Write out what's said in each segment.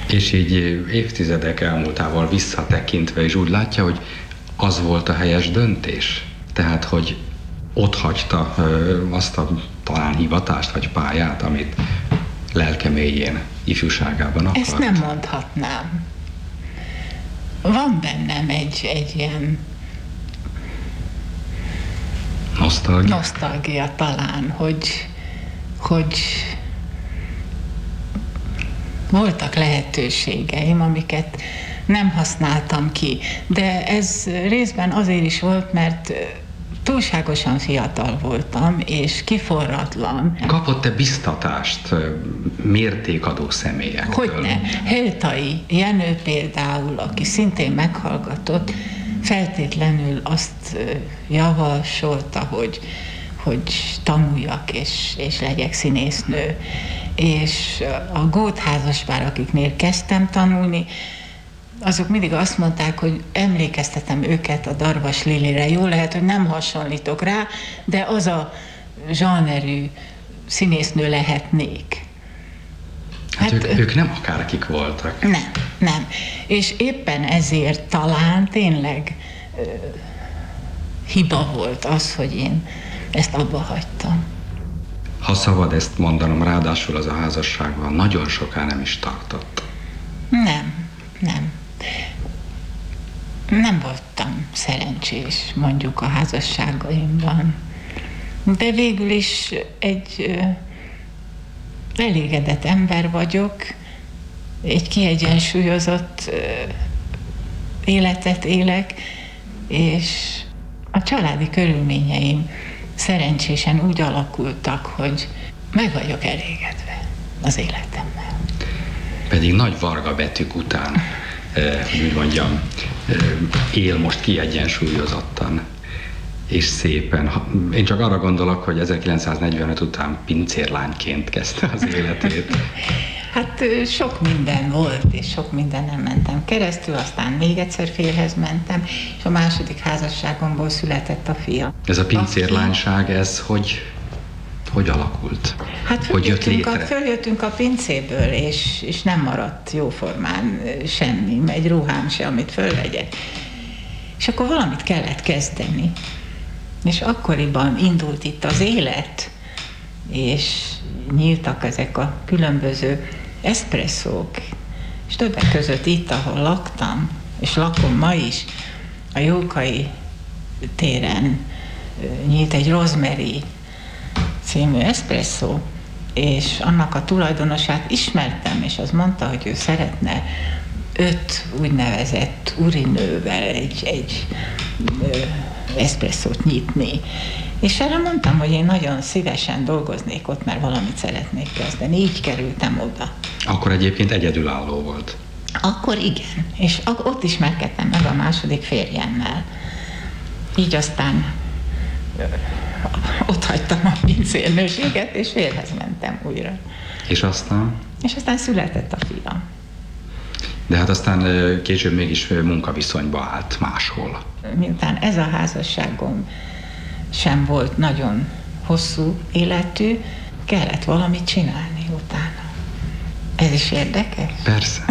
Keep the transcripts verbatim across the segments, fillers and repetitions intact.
És így évtizedek elmúltával visszatekintve is úgy látja, hogy az volt a helyes döntés? Tehát, hogy ott hagyta ö, azt a talán hivatást vagy pályát, amit lelke mélyén, ifjúságában akart? Ezt nem mondhatnám. Van bennem egy, egy ilyen nosztalgia? nosztalgia talán, hogy, hogy voltak lehetőségeim, amiket nem használtam ki. De ez részben azért is volt, mert túlságosan fiatal voltam, és kiforratlan. Kapott-e biztatást mértékadó személyektől? Hogyne. Heltai Jenő például, aki szintén meghallgatott, feltétlenül azt javasolta, hogy, hogy tanuljak és, és legyek színésznő. És a Góth házaspár, akiknél kezdtem tanulni, azok mindig azt mondták, hogy emlékeztetem őket a Darvas Lilire. Jó lehet, hogy nem hasonlítok rá, de az a zsánerű színésznő lehetnék. Hát, hát ők, ők nem akárkik voltak. Nem, nem. És éppen ezért talán tényleg ö, hiba volt az, hogy én ezt abba hagytam. Ha szabad ezt mondanom, ráadásul az a házasságban nagyon soká nem is tartott. Nem, nem. Nem voltam szerencsés, mondjuk a házasságaimban. De végül is egy ö, elégedett ember vagyok, egy kiegyensúlyozott ö, életet élek, és a családi körülményeim szerencsésen úgy alakultak, hogy meg vagyok elégedve az életemmel. Pedig nagy varga betűk után, hogy úgy mondjam, él most kiegyensúlyozottan és szépen. Én csak arra gondolok, hogy ezerkilencszáznegyvenöt után pincérlányként kezdte az életét. Hát sok minden volt, és sok mindenen mentem keresztül, aztán még egyszer férjhez mentem, és a második házasságomból született a fia. Ez a pincérlányság, ez hogy, hogy alakult? Hát hogy jött létre? A, följöttünk a pincéből, és, és nem maradt jóformán semmi, egy ruhám se, amit fölvegyek. És akkor valamit kellett kezdeni. És akkoriban indult itt az élet, és nyíltak ezek a különböző eszpresszók, és többek között itt, ahol laktam, és lakom ma is, a Jókai téren nyílt egy Rosemary című eszpresszó, és annak a tulajdonosát ismertem, és az mondta, hogy ő szeretne öt úgynevezett urinővel egy, egy eszpresszót nyitni. És erre mondtam, hogy én nagyon szívesen dolgoznék ott, mert valamit szeretnék kezdeni. Így kerültem oda. Akkor egyébként egyedülálló volt. Akkor igen. És ott ismerkedtem meg a második férjemmel. Így aztán ott hagytam a pincérnőséget, és férjhez mentem újra. És aztán? És aztán született a fiam. De hát aztán később mégis munkaviszonyba állt máshol. Miután ez a házasságom sem volt nagyon hosszú életű, kellett valamit csinálni utána. Ez is érdekes? Persze.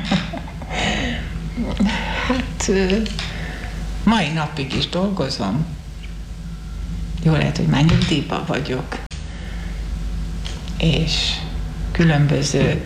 Hát mai napig is dolgozom. Jó lehet, hogy már nyugdíjban vagyok. És különböző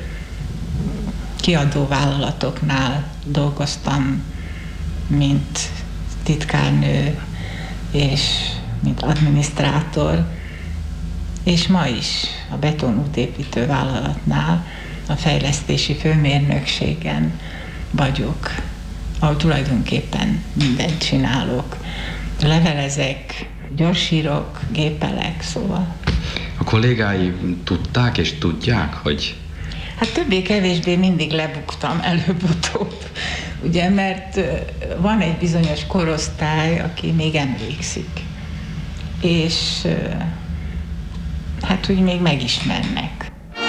kiadóvállalatoknál dolgoztam, mint titkárnő, és mint adminisztrátor, és ma is a betonútépítő vállalatnál, a fejlesztési főmérnökségen vagyok, ahol tulajdonképpen mindent csinálok. Levelezek, gyorsírok, gépelek, szóval. A kollégái tudták és tudják, hogy... Hát többé-kevésbé mindig lebuktam előbb-utóbb, ugye, mert van egy bizonyos korosztály, aki még emlékszik, és hát úgy még megismernek.